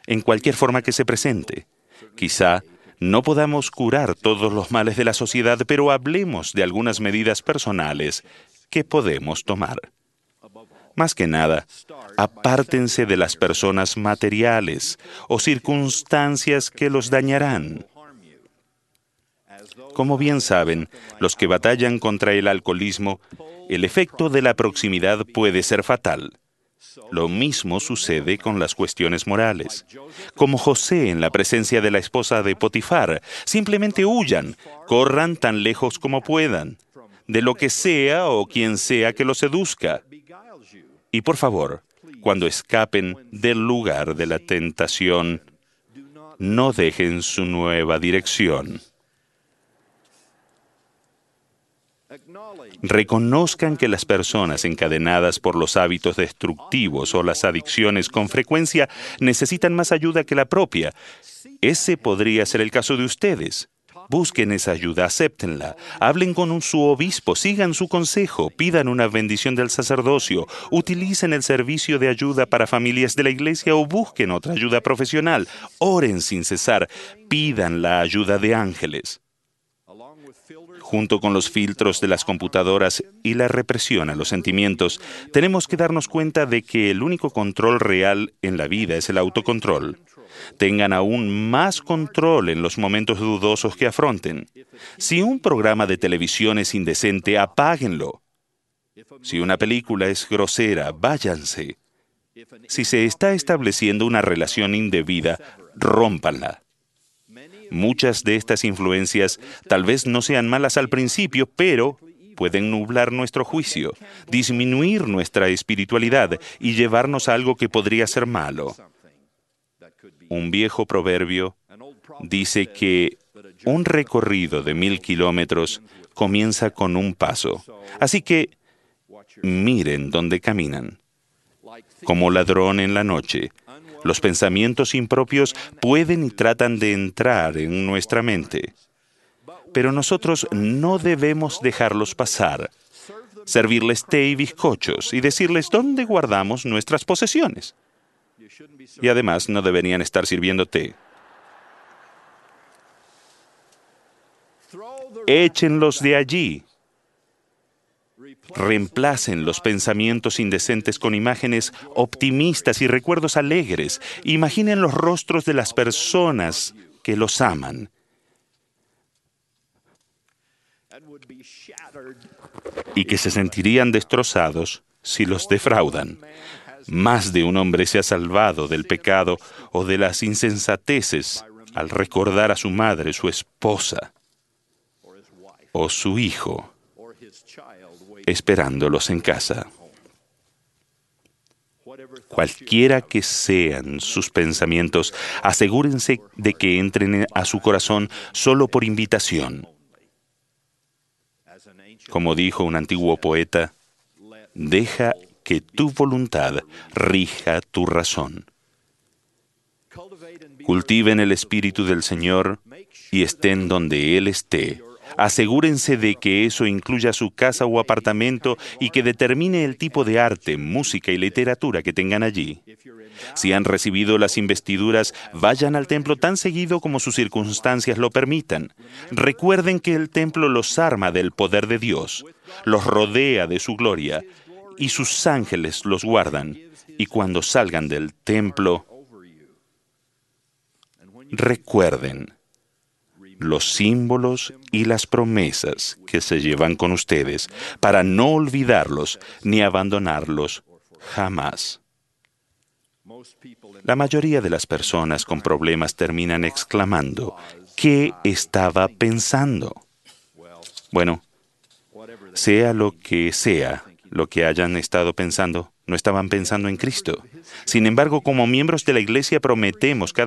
en cualquier forma que se presente. Quizá no podamos curar todos los males de la sociedad, pero hablemos de algunas medidas personales que podemos tomar. Más que nada, apártense de las personas materiales o circunstancias que los dañarán. Como bien saben, los que batallan contra el alcoholismo, el efecto de la proximidad puede ser fatal. Lo mismo sucede con las cuestiones morales. Como José en la presencia de la esposa de Potifar, simplemente huyan, corran tan lejos como puedan, de lo que sea o quien sea que los seduzca. Y por favor, cuando escapen del lugar de la tentación, no dejen su nueva dirección. Reconozcan que las personas encadenadas por los hábitos destructivos o las adicciones con frecuencia necesitan más ayuda que la propia. Ese podría ser el caso de ustedes. Busquen esa ayuda, acéptenla, hablen con su obispo, sigan su consejo, pidan una bendición del sacerdocio, utilicen el servicio de ayuda para familias de la iglesia o busquen otra ayuda profesional, oren sin cesar, pidan la ayuda de ángeles. Junto con los filtros de las computadoras y la represión a los sentimientos, tenemos que darnos cuenta de que el único control real en la vida es el autocontrol. Tengan aún más control en los momentos dudosos que afronten. Si un programa de televisión es indecente, apáguenlo. Si una película es grosera, váyanse. Si se está estableciendo una relación indebida, rómpanla. Muchas de estas influencias tal vez no sean malas al principio, pero pueden nublar nuestro juicio, disminuir nuestra espiritualidad y llevarnos a algo que podría ser malo. Un viejo proverbio dice que un recorrido de 1000 kilómetros comienza con un paso. Así que miren dónde caminan. Como ladrón en la noche, los pensamientos impropios pueden y tratan de entrar en nuestra mente. Pero nosotros no debemos dejarlos pasar, servirles té y bizcochos y decirles dónde guardamos nuestras posesiones. Y además no deberían estar sirviendo té. Échenlos de allí. Reemplacen los pensamientos indecentes con imágenes optimistas y recuerdos alegres. Imaginen los rostros de las personas que los aman. Y que se sentirían destrozados si los defraudan. Más de un hombre se ha salvado del pecado o de las insensateces al recordar a su madre, su esposa o su hijo esperándolos en casa. Cualquiera que sean sus pensamientos, asegúrense de que entren a su corazón solo por invitación. Como dijo un antiguo poeta, deja que tu voluntad rija tu razón. Cultiven el Espíritu del Señor y estén donde Él esté. Asegúrense de que eso incluya su casa o apartamento y que determine el tipo de arte, música y literatura que tengan allí. Si han recibido las investiduras, vayan al templo tan seguido como sus circunstancias lo permitan. Recuerden que el templo los arma del poder de Dios, los rodea de su gloria y sus ángeles los guardan. Y cuando salgan del templo, recuerden los símbolos y las promesas que se llevan con ustedes para no olvidarlos ni abandonarlos jamás. La mayoría de las personas con problemas terminan exclamando, ¿qué estaba pensando? Bueno, sea lo que hayan estado pensando, no estaban pensando en Cristo. Sin embargo, como miembros de la iglesia prometemos cada